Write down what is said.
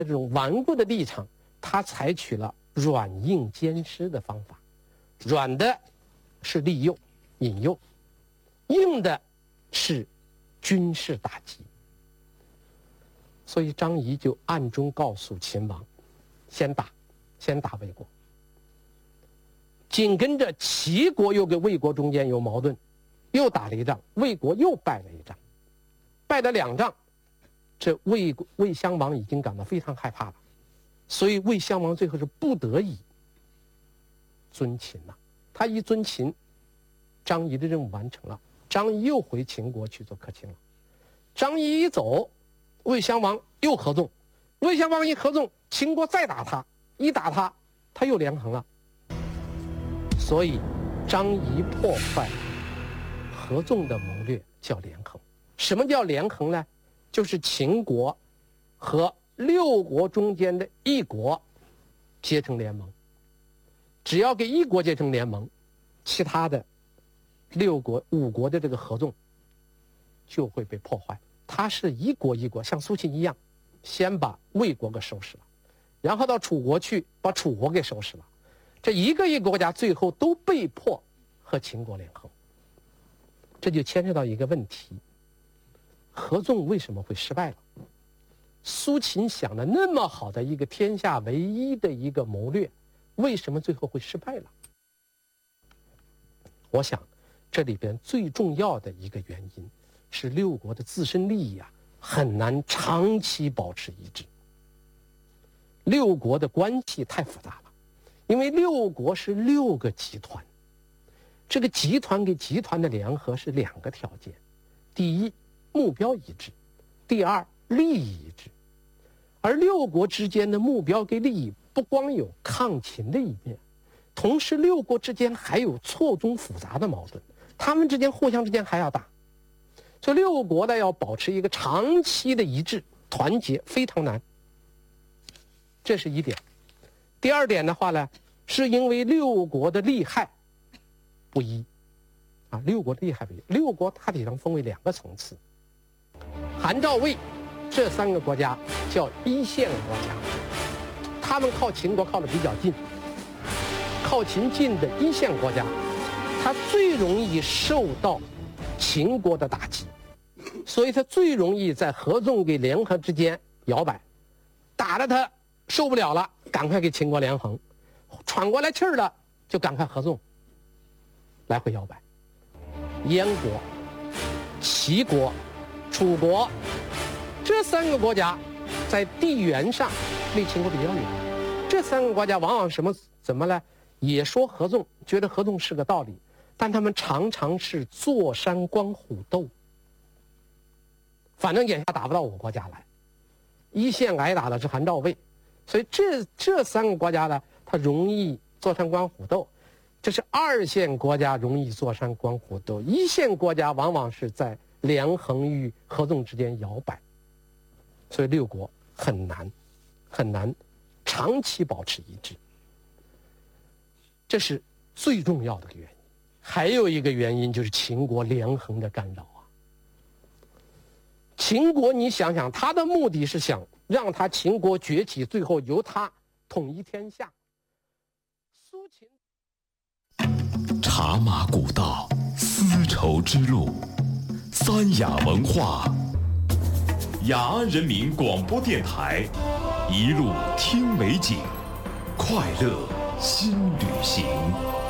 这种顽固的立场，他采取了软硬兼施的方法，软的是利诱、引诱，硬的是军事打击。所以张仪就暗中告诉秦王，先打魏国。紧跟着齐国又跟魏国中间有矛盾，又打了一仗，魏国又败了一仗，败了2仗，这魏襄王已经感到非常害怕了，所以魏襄王最后是不得已遵秦了。他一遵秦，张仪的任务完成了，张仪又回秦国去做客卿了。张仪一走，魏襄王又合纵，魏襄王一合纵，秦国再打他，一打他，他又连横了。所以张仪破坏合纵的谋略叫连横。什么叫连横呢？就是秦国和6国中间的一国结成联盟，只要给一国结成联盟，其他的5国的这个合纵就会被破坏。他是一国一国，像苏秦一样，先把魏国给收拾了，然后到楚国去把楚国给收拾了。这一个国家最后都被迫和秦国联合，这就牵涉到一个问题：合纵为什么会失败了？苏秦想的那么好的一个天下唯一的一个谋略，为什么最后会失败了？我想，这里边最重要的一个原因是6国的自身利益啊，很难长期保持一致。6国的关系太复杂了。因为6国是6个集团，这个集团跟集团的联合是2个条件：第一，目标一致；第二，利益一致。而6国之间的目标跟利益不光有抗秦的一面，同时6国之间还有错综复杂的矛盾，他们之间互相之间还要打，所以6国呢要保持一个长期的一致团结非常难，这是一点。第二点的话呢，是因为6国的利害不一，6国的利害不一，6国大体上分为2个层次。韩赵魏这3个国家叫一线国家，他们靠秦国靠得比较近，靠秦近的一线国家，它最容易受到秦国的打击，所以它最容易在合纵跟联合之间摇摆，打了它受不了了，赶快给秦国连横，喘过来气儿了就赶快合纵，来回摇摆。燕国、齐国、楚国这3个国家在地缘上离秦国比较远，这3个国家往往怎么呢？也说合纵，觉得合纵是个道理，但他们常常是坐山观虎斗，反正眼下打不到我国家来，一线挨打的是韩赵魏。所以这3个国家呢，它容易坐山观虎斗，这是2线国家容易坐山观虎斗，1线国家往往是在连横与合纵之间摇摆，所以6国很难长期保持一致，这是最重要的原因。还有一个原因就是秦国连横的干扰啊。秦国你想想，他的目的是想让他秦国崛起，最后由他统一天下。苏秦茶马古道，丝绸之路，三雅文化，雅安人民广播电台，一路听美景，快乐新旅行。